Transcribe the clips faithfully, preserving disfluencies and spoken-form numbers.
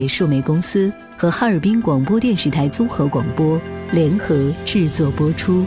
数媒公司和哈尔滨广播电视台综合广播联合制作播出。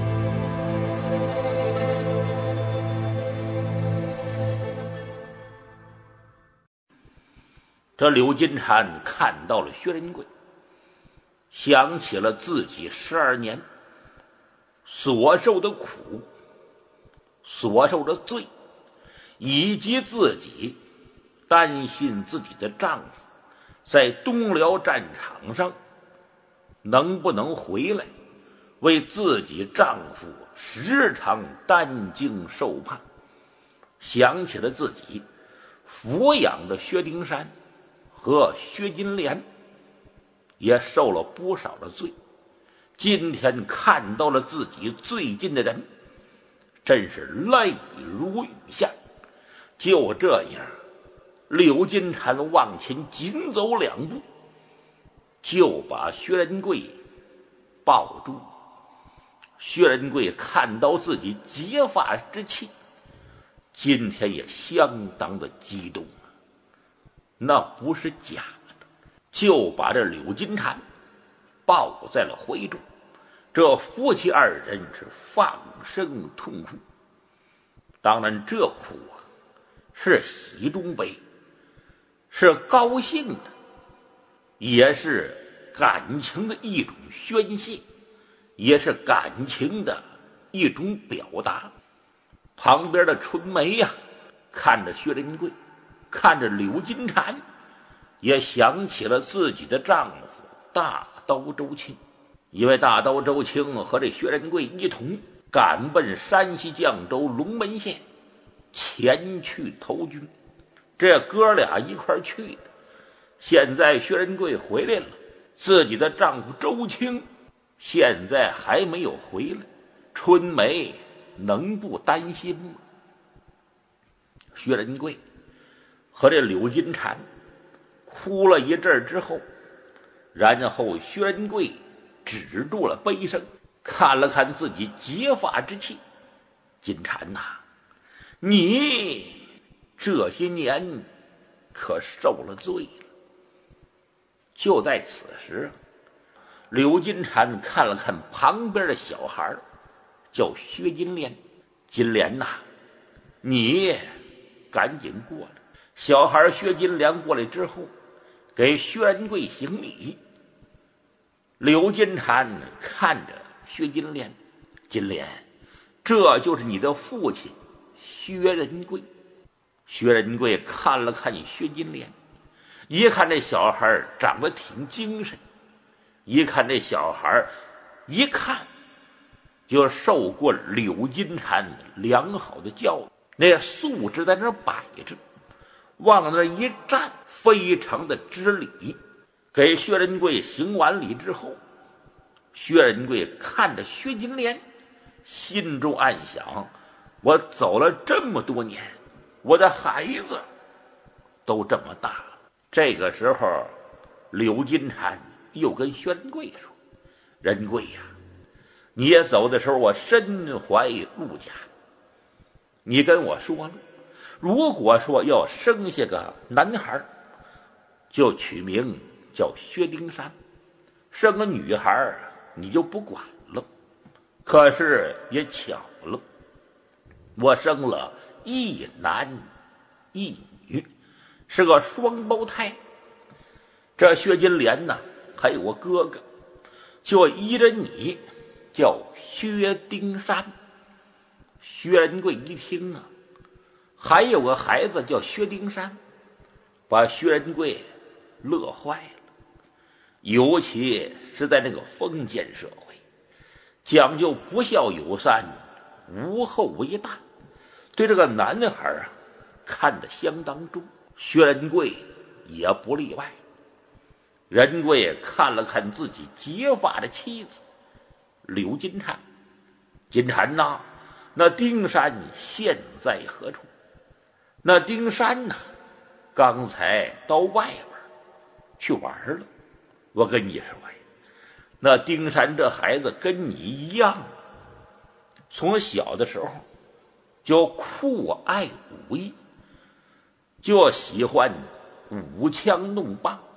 这柳金蝉看到了薛仁贵，想起了自己十二年所受的苦，所受的罪，以及自己担心自己的丈夫在东辽战场上能不能回来，为自己丈夫时常担惊受怕。想起了自己抚养的薛丁山和薛金莲也受了不少的罪，今天看到了自己最近的人，真是泪如雨下。就这样，柳金蝉往前紧走两步，就把薛仁贵抱住。薛仁贵看到自己结发之妻，今天也相当的激动，那不是假的，就把这柳金蝉抱在了怀中。这夫妻二人是放声痛哭。当然这哭啊，是喜中悲，是高兴的，也是感情的一种宣泄，也是感情的一种表达。旁边的春梅呀、啊，看着薛仁贵，看着柳金蝉，也想起了自己的丈夫大刀周青。因为大刀周青和这薛仁贵一同赶奔山西绛州龙门县，前去投军。这哥俩一块去的。现在薛仁贵回来了，自己的丈夫周青现在还没有回来，春梅能不担心吗？薛仁贵和这柳金蝉哭了一阵之后，然后薛仁贵止住了悲声，看了看自己结发之妻，金蝉呐、啊，你这些年可受了罪了。就在此时，柳金蝉看了看旁边的小孩，叫薛金莲。金莲呐、啊，你赶紧过来。小孩薛金莲过来之后，给薛仁贵行礼。柳金蝉看着薛金莲，金莲，这就是你的父亲薛仁贵。薛仁贵看了看薛金莲，一看这小孩长得挺精神，一看这小孩一看就受过柳金蝉良好的教育，那素质在那摆着，往那一站非常的知礼。给薛仁贵行完礼之后，薛仁贵看着薛金莲，心中暗想，我走了这么多年，我的孩子都这么大了。这个时候柳金蝉又跟薛仁贵说，仁贵呀、啊，你也走的时候我身怀陆家，你跟我说了，如果说要生下个男孩，就取名叫薛丁山，生个女孩你就不管了。可是也巧了，我生了一男一女，是个双胞胎。这薛金莲呢，还有我哥哥，就依着你叫薛丁山。薛仁贵一听啊，还有个孩子叫薛丁山，把薛仁贵乐坏了。尤其是在那个封建社会，讲究不孝有三，无后为大，对这个男孩啊看得相当重。薛仁贵也不例外。仁贵看了看自己结发的妻子柳金蝉，金蝉呐，那丁山现在何处？那丁山呐，刚才到外边去玩了。我跟你说呀，那丁山这孩子跟你一样啊，从小的时候就酷爱武艺，就喜欢舞枪弄棒。